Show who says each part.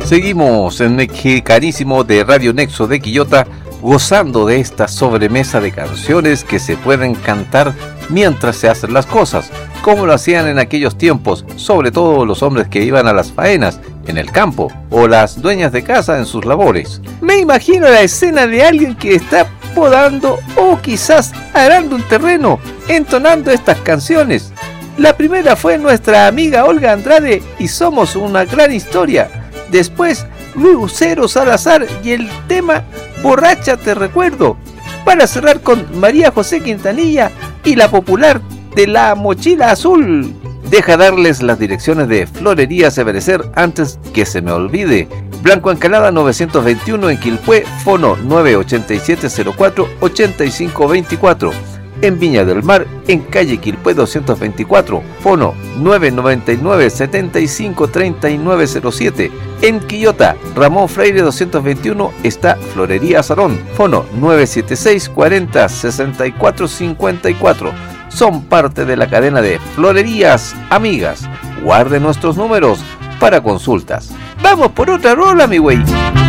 Speaker 1: Seguimos en Mexicanísimo de Radio Nexo de Quillota, gozando de esta sobremesa de canciones que se pueden cantar mientras se hacen las cosas, como lo hacían en aquellos tiempos, sobre todo los hombres que iban a las faenas en el campo o las dueñas de casa en sus labores. Me imagino la escena de alguien que está podando o quizás arando un terreno, entonando estas canciones. La primera fue nuestra amiga Olga Andrade y Somos una gran historia. Después Lucero Salazar y el tema Borracha te recuerdo. Para cerrar con María José Quintanilla y la popular de La Mochila Azul. Deja darles las direcciones de Florerías Ebenecer antes que se me olvide. Blanco Encalada 921 en Quilpué, fono 987-04-8524. En Viña del Mar, en calle Quilpué 224, fono 999-753907. En Quillota, Ramón Freire 221, está Florería Azarón, fono 976-40-6454. Son parte de la cadena de Florerías Amigas. Guarde nuestros números para consultas. ¡Vamos por otra rola, mi güey!